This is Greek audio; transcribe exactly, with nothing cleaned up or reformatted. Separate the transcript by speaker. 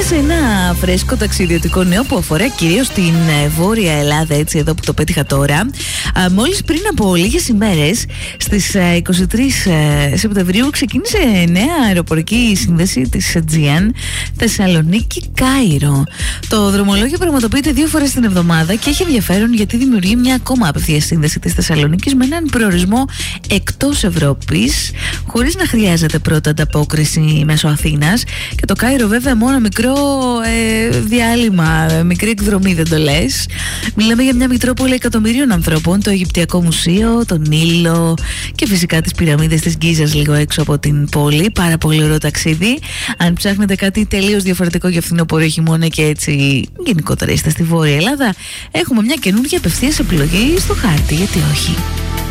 Speaker 1: σε ένα φρέσκο ταξιδιωτικό νέο που αφορά κυρίως την Βόρεια Ελλάδα, έτσι εδώ που το πέτυχα τώρα. Μόλις πριν από λίγες ημέρες, στις είκοσι τρεις Σεπτεμβρίου, ξεκίνησε νέα αεροπορική σύνδεση της Aegean Θεσσαλονίκη-Κάιρο. Το δρομολόγιο πραγματοποιείται δύο φορές την εβδομάδα και έχει ενδιαφέρον γιατί δημιουργεί μια ακόμα απευθείας σύνδεση της Θεσσαλονίκης με έναν προορισμό εκτός Ευρώπης, χωρίς να χρειάζεται πρώτα ανταπόκριση μέσω Αθήνας. Και το Κάιρο βέβαια μόνο μικρό ε, διάλειμμα, μικρή εκδρομή, δεν το λες. Μιλάμε για μια Μητρόπολη εκατομμυρίων ανθρώπων, το Αιγυπτιακό Μουσείο, τον Νείλο και φυσικά τις πυραμίδες της Γκίζας λίγο έξω από την πόλη. Πάρα πολύ ωραίο ταξίδι. Αν ψάχνετε κάτι τελείως διαφορετικό για φθινόπωρο χειμώνα και έτσι γενικότερα είστε στη Βόρεια Ελλάδα, έχουμε μια καινούργια απευθείας επιλογή στο χάρτη, γιατί όχι.